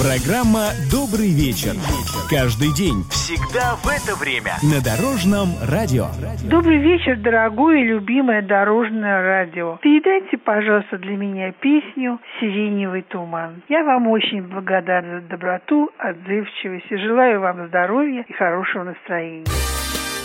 Программа «Добрый вечер». Каждый день, всегда в это время на Дорожном радио. Добрый вечер, дорогое и любимое Дорожное радио. Передайте, пожалуйста, для меня песню «Сиреневый туман». Я вам очень благодарна за доброту, отзывчивость и желаю вам здоровья и хорошего настроения.